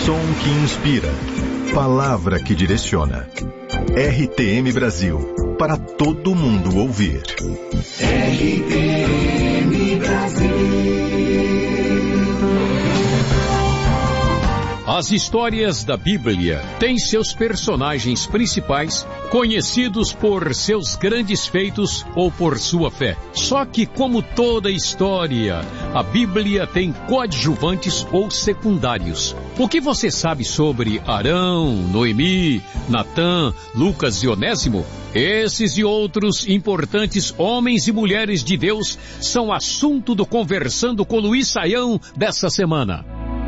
Som que inspira. Palavra que direciona. RTM Brasil. Para todo mundo ouvir. RTM Brasil. As histórias da Bíblia têm seus personagens principais conhecidos por seus grandes feitos ou por sua fé. Só que, como toda história, a Bíblia tem coadjuvantes ou secundários. O que você sabe sobre Arão, Noemi, Natã, Lucas e Onésimo? Esses e outros importantes homens e mulheres de Deus são assunto do Conversando com Luiz Saião dessa semana.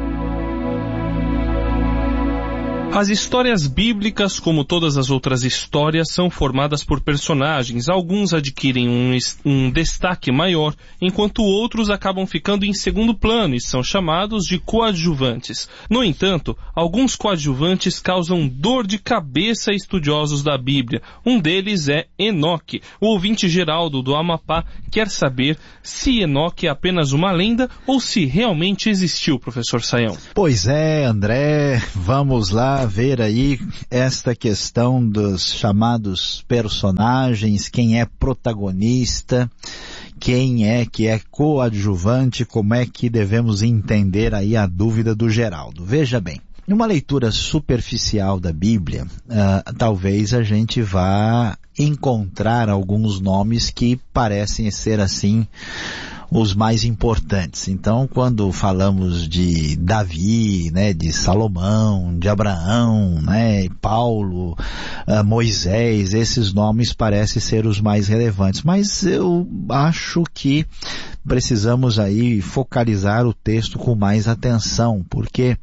As histórias bíblicas, como todas as outras histórias, são formadas por personagens. Alguns adquirem um destaque maior, enquanto outros acabam ficando em segundo plano e são chamados de coadjuvantes. No entanto, alguns coadjuvantes causam dor de cabeça a estudiosos da Bíblia. Um deles é Enoque. O ouvinte Geraldo do Amapá quer saber se Enoque é apenas uma lenda ou se realmente existiu, professor Saião. Pois é, André, vamos lá ver aí esta questão dos chamados personagens, quem é protagonista, quem é que é coadjuvante, como é que devemos entender aí a dúvida do Geraldo. Veja bem, numa leitura superficial da Bíblia, talvez a gente vá encontrar alguns nomes que parecem ser assim os mais importantes. Então, quando falamos de Davi, né, de Salomão, de Abraão, né, Paulo, Moisés, esses nomes parecem ser os mais relevantes. Mas eu acho que precisamos aí focalizar o texto com mais atenção, porque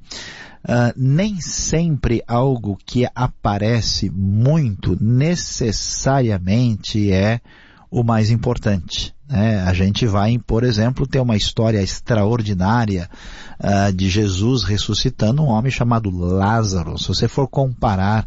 nem sempre algo que aparece muito necessariamente é o mais importante. A gente vai, por exemplo, ter uma história extraordinária de Jesus ressuscitando um homem chamado Lázaro. Se você for comparar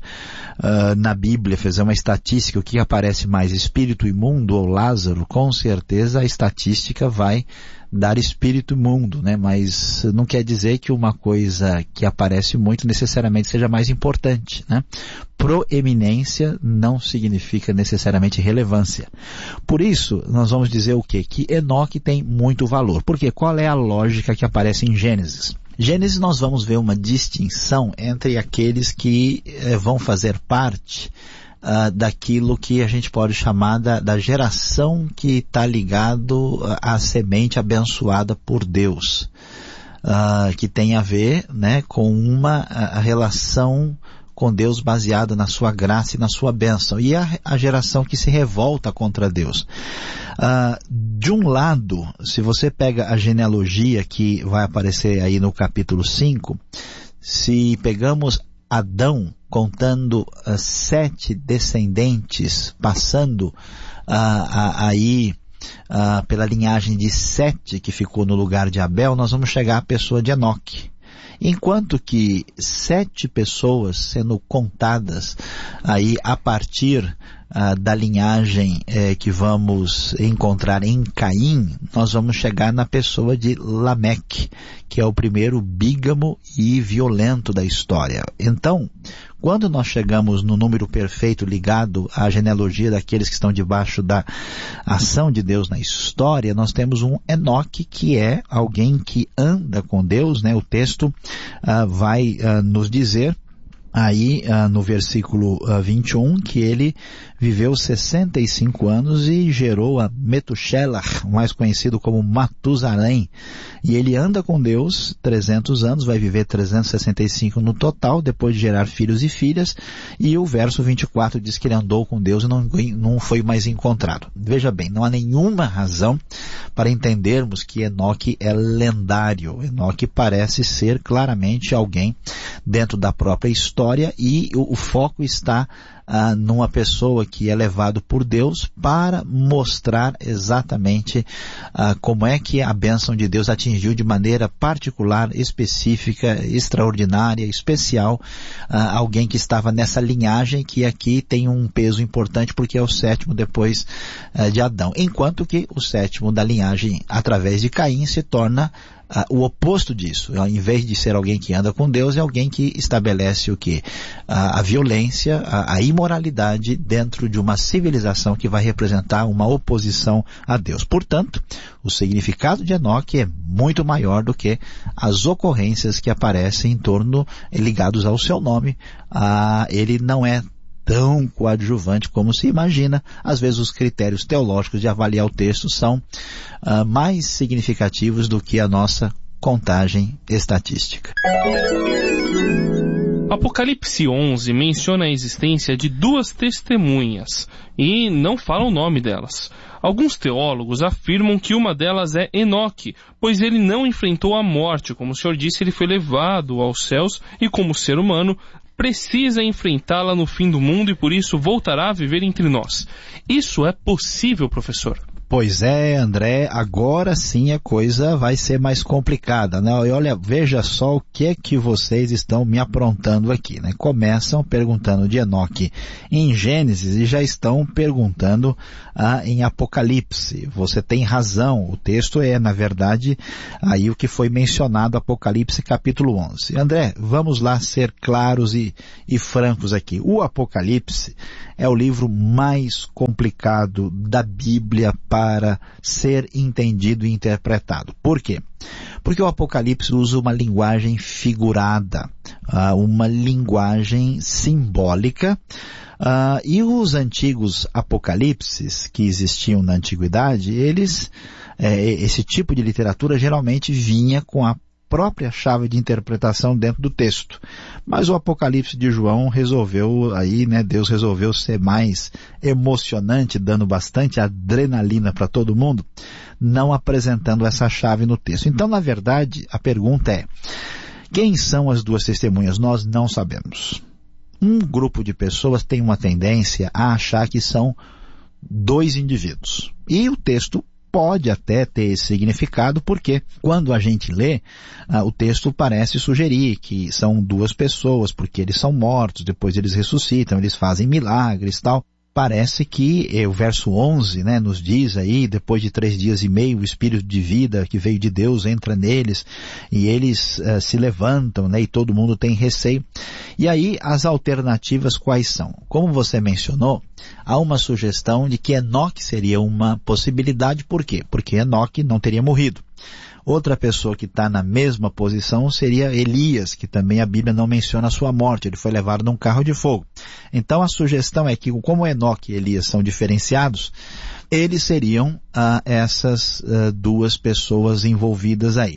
na Bíblia, fazer uma estatística, o que aparece mais, espírito imundo ou Lázaro, com certeza a estatística vai dar espírito imundo, né? Mas não quer dizer que uma coisa que aparece muito necessariamente seja mais importante, né? Proeminência não significa necessariamente relevância. Por isso, nós vamos dizer o quê? Que Enoque tem muito valor. Por quê? Qual é a lógica que aparece em Gênesis? Gênesis, nós vamos ver uma distinção entre aqueles que vão fazer parte daquilo que a gente pode chamar da geração que está ligado à semente abençoada por Deus, que tem a ver, né, com uma relação com Deus baseada na sua graça e na sua bênção, e a geração que se revolta contra Deus. De um lado, se você pega a genealogia que vai aparecer aí no capítulo 5, se pegamos Adão contando 7 descendentes, passando aí pela linhagem de 7 que ficou no lugar de Abel, nós vamos chegar à pessoa de Enoque. Enquanto que 7 pessoas sendo contadas aí a partir da linhagem que vamos encontrar em Caim, nós vamos chegar na pessoa de Lameque, que é o primeiro bígamo e violento da história. Então, quando nós chegamos no número perfeito ligado à genealogia daqueles que estão debaixo da ação de Deus na história, nós temos um Enoque que é alguém que anda com Deus, né? O texto vai nos dizer aí no versículo 21 que ele viveu 65 anos e gerou a Metushelah, mais conhecido como Matusalém, e ele anda com Deus 300 anos, vai viver 365 no total, depois de gerar filhos e filhas, e o verso 24 diz que ele andou com Deus e não foi mais encontrado. Veja bem, não há nenhuma razão para entendermos que Enoque é lendário. Enoque parece ser claramente alguém dentro da própria história, e o foco está numa pessoa que é levado por Deus para mostrar exatamente como é que a bênção de Deus atingiu de maneira particular, específica, extraordinária, especial, alguém que estava nessa linhagem, que aqui tem um peso importante porque é o 7º depois de Adão, enquanto que o 7º da linhagem através de Caim se torna o oposto disso. Em vez de ser alguém que anda com Deus, é alguém que estabelece o quê? A violência, a imoralidade dentro de uma civilização que vai representar uma oposição a Deus. Portanto, o significado de Enoque é muito maior do que as ocorrências que aparecem em torno, ligados ao seu nome. Ele não é tão coadjuvante como se imagina. Às vezes os critérios teológicos de avaliar o texto são mais significativos do que a nossa contagem estatística. Apocalipse 11 menciona a existência de 2 testemunhas e não fala o nome delas. Alguns teólogos afirmam que uma delas é Enoque, pois ele não enfrentou a morte. Como o senhor disse, ele foi levado aos céus e, como ser humano, precisa enfrentá-la no fim do mundo e por isso voltará a viver entre nós. Isso é possível, professor? Pois é, André, agora sim a coisa vai ser mais complicada, né? E olha, veja só o que é que vocês estão me aprontando aqui, né? Começam perguntando de Enoque em Gênesis e já estão perguntando em Apocalipse. Você tem razão, o texto é, na verdade, aí o que foi mencionado, Apocalipse capítulo 11. André, vamos lá ser claros e francos aqui. O Apocalipse é o livro mais complicado da Bíblia para ser entendido e interpretado. Por quê? Porque o Apocalipse usa uma linguagem figurada, uma linguagem simbólica, e os antigos apocalipses que existiam na antiguidade, esse tipo de literatura geralmente vinha com a própria chave de interpretação dentro do texto. Mas o Apocalipse de João Deus resolveu ser mais emocionante, dando bastante adrenalina para todo mundo, não apresentando essa chave no texto. Então, na verdade, a pergunta é: quem são as 2 testemunhas? Nós não sabemos. Um grupo de pessoas tem uma tendência a achar que são 2 indivíduos. E o texto pode até ter esse significado, porque quando a gente lê, o texto parece sugerir que são 2 pessoas, porque eles são mortos, depois eles ressuscitam, eles fazem milagres e tal. Parece que o verso 11, né, nos diz aí, depois de 3 dias e meio, o Espírito de vida que veio de Deus entra neles, e eles se levantam, né, e todo mundo tem receio. E aí, as alternativas quais são? Como você mencionou, há uma sugestão de que Enoque seria uma possibilidade. Por quê? Porque Enoque não teria morrido. Outra pessoa que está na mesma posição seria Elias, que também a Bíblia não menciona a sua morte, ele foi levado num carro de fogo. Então a sugestão é que, como Enoque e Elias são diferenciados, eles seriam essas 2 pessoas envolvidas aí.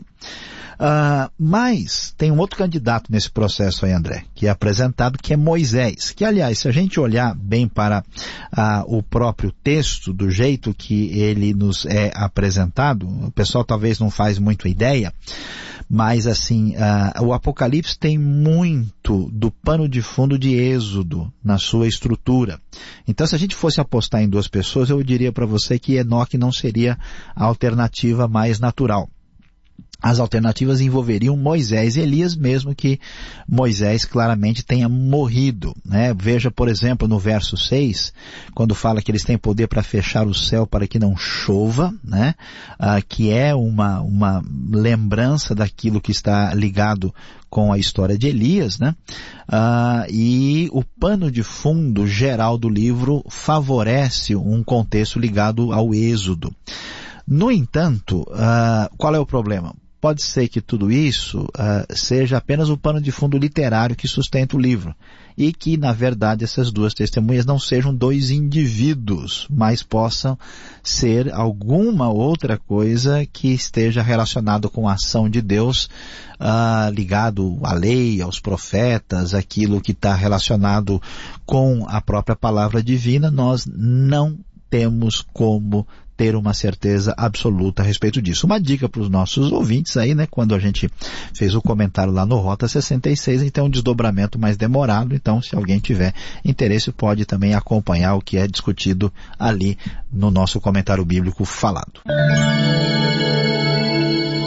Mas tem um outro candidato nesse processo aí, André, que é apresentado, que é Moisés, que, aliás, se a gente olhar bem para o próprio texto, do jeito que ele nos é apresentado, o pessoal talvez não faz muito ideia, mas assim, o Apocalipse tem muito do pano de fundo de Êxodo na sua estrutura. Então, se a gente fosse apostar em 2 pessoas, eu diria para você que Enoque não seria a alternativa mais natural. As alternativas envolveriam Moisés e Elias, mesmo que Moisés claramente tenha morrido, né? Veja, por exemplo, no verso 6, quando fala que eles têm poder para fechar o céu para que não chova, né? Que é uma lembrança daquilo que está ligado com a história de Elias, né? E o pano de fundo geral do livro favorece um contexto ligado ao Êxodo. No entanto, qual é o problema? Pode ser que tudo isso seja apenas o pano de fundo literário que sustenta o livro, e que, na verdade, essas 2 testemunhas não sejam 2 indivíduos, mas possam ser alguma outra coisa que esteja relacionado com a ação de Deus, ligado à lei, aos profetas, aquilo que está relacionado com a própria palavra divina. Nós não temos como ter uma certeza absoluta a respeito disso. Uma dica para os nossos ouvintes aí, né? Quando a gente fez o comentário lá no Rota 66, então um desdobramento mais demorado. Então, se alguém tiver interesse, pode também acompanhar o que é discutido ali no nosso comentário bíblico falado.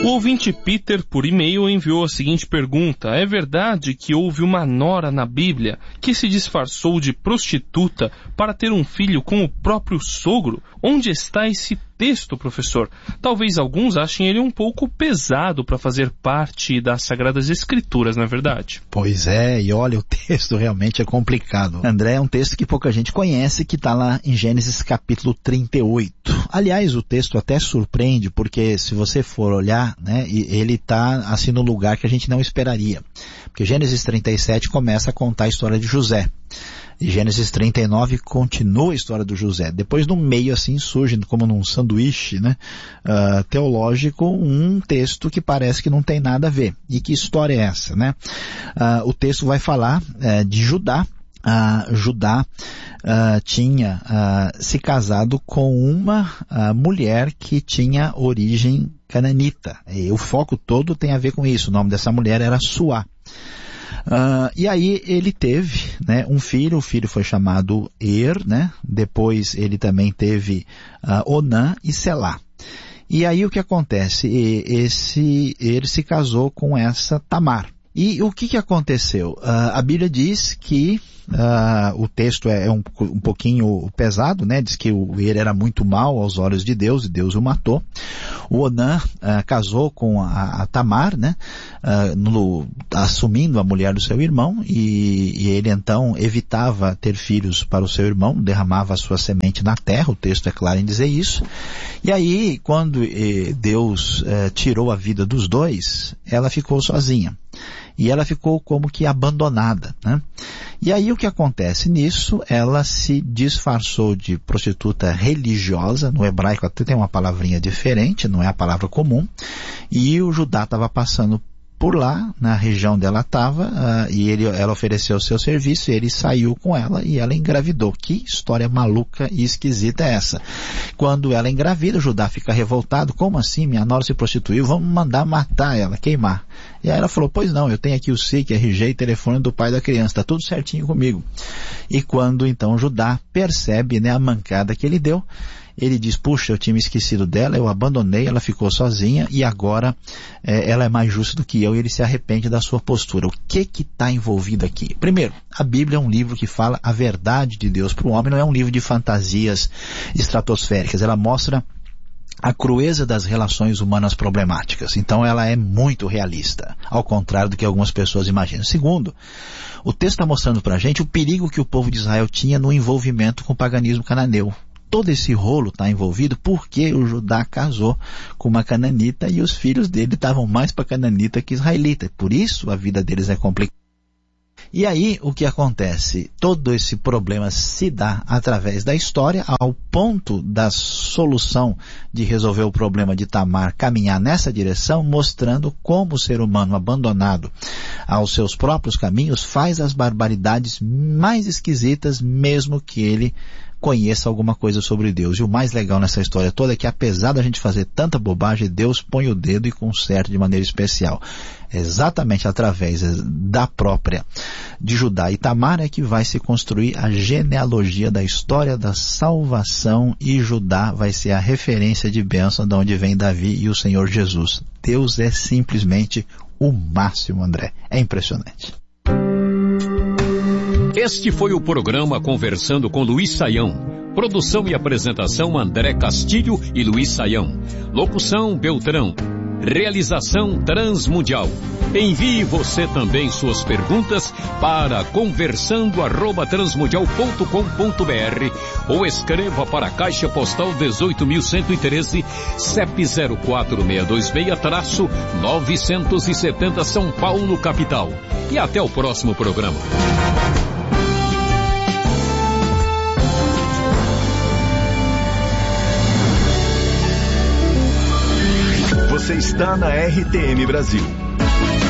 O ouvinte Peter, por e-mail, enviou a seguinte pergunta: é verdade que houve uma nora na Bíblia que se disfarçou de prostituta para ter um filho com o próprio sogro? Onde está esse texto, professor? Talvez alguns achem ele um pouco pesado para fazer parte das Sagradas Escrituras, não é verdade? Pois é, e olha, o texto realmente é complicado. André, é um texto que pouca gente conhece, que está lá em Gênesis capítulo 38. Aliás, o texto até surpreende, porque se você for olhar, né, ele está assim no lugar que a gente não esperaria. Porque Gênesis 37 começa a contar a história de José. E Gênesis 39 continua a história do José. Depois, no meio, assim, surge, como num sanduíche, né, teológico, um texto que parece que não tem nada a ver. E que história é essa, né? O texto vai falar de Judá. Judá tinha se casado com uma mulher que tinha origem cananita. E o foco todo tem a ver com isso. O nome dessa mulher era Suá. E aí ele teve, né, um filho. O filho foi chamado né? Depois ele também teve Onã e Selá. E aí o que acontece? Ele se casou com essa Tamar. E o que aconteceu? A Bíblia diz que o texto é um pouquinho pesado, né? Diz que ele era muito mau aos olhos de Deus e Deus o matou. O Onã casou com a Tamar, né? Assumindo a mulher do seu irmão, e ele então evitava ter filhos para o seu irmão, derramava a sua semente na terra. O texto é claro em dizer isso. E aí, quando Deus tirou a vida dos dois, ela ficou sozinha. E ela ficou como que abandonada, né? E aí o que acontece nisso? Ela se disfarçou de prostituta religiosa. No hebraico até tem uma palavrinha diferente, não é a palavra comum. E o Judá estava passando por lá, na região onde ela estava, e ela ofereceu o seu serviço, ele saiu com ela e ela engravidou. Que história maluca e esquisita é essa? Quando ela engravida, o Judá fica revoltado. Como assim? Minha nora se prostituiu, vamos mandar matar ela, queimar. E aí ela falou, pois não, eu tenho aqui o SIC, RG e telefone do pai da criança, está tudo certinho comigo. E quando então Judá percebe, né, a mancada que ele deu, ele diz, puxa, eu tinha me esquecido dela, eu abandonei, ela ficou sozinha e agora ela é mais justa do que eu, e ele se arrepende da sua postura. O que está envolvido aqui? Primeiro, a Bíblia é um livro que fala a verdade de Deus para o homem, não é um livro de fantasias estratosféricas. Ela mostra a crueza das relações humanas problemáticas. Então ela é muito realista, ao contrário do que algumas pessoas imaginam. Segundo, o texto está mostrando para a gente o perigo que o povo de Israel tinha no envolvimento com o paganismo cananeu. Todo esse rolo está envolvido porque o Judá casou com uma cananita e os filhos dele estavam mais para cananita que israelita. Por isso a vida deles é complicada. E aí o que acontece? Todo esse problema se dá através da história, ao ponto da solução de resolver o problema de Tamar caminhar nessa direção, mostrando como o ser humano abandonado aos seus próprios caminhos faz as barbaridades mais esquisitas, mesmo que ele conheça alguma coisa sobre Deus. E o mais legal nessa história toda é que, apesar da gente fazer tanta bobagem, Deus põe o dedo e conserta de maneira especial. Exatamente através da própria de Judá e Tamar é que vai se construir a genealogia da história da salvação, e Judá vai ser a referência de bênção de onde vem Davi e o Senhor Jesus. Deus é simplesmente o máximo, André. É impressionante. Este foi o programa Conversando com Luiz Saião. Produção e apresentação André Castilho e Luiz Saião. Locução Beltrão. Realização Transmundial. Envie você também suas perguntas para conversando@transmundial.com.br ou escreva para a Caixa Postal 18.113, CEP 04626-970 São Paulo, capital. E até o próximo programa. Você está na RTM Brasil.